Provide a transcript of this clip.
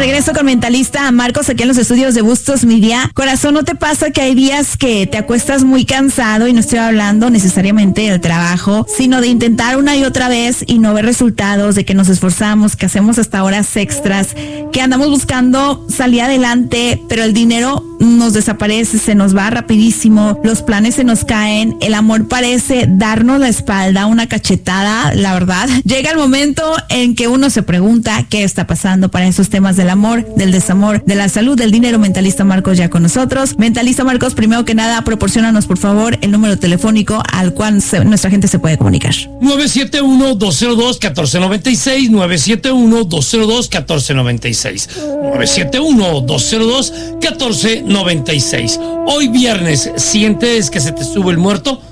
regreso con Mentalista Marcos aquí en los estudios de Bustos Media. Corazón, ¿no te pasa que hay días que te acuestas muy cansado? Y no estoy hablando necesariamente del trabajo, sino de intentar una y otra vez y no ver resultados, de que nos esforzamos, que hacemos hasta horas extras, que andamos buscando salir adelante, pero el dinero nos desaparece, se nos va rapidísimo, los planes se nos caen, el amor parece darnos la espalda, una cachetada, la verdad. Llega el momento en que uno se pregunta qué está pasando. Para esos temas del amor, del desamor, de la salud, del dinero, Mentalista Marcos ya con nosotros. Mentalista Marcos, primero que nada, proporciónanos por favor el número telefónico al cual nuestra gente se puede comunicar. 971-202-1496, 971-202-1496, 971-202-1496. Hoy viernes, ¿sientes que se te sube el muerto?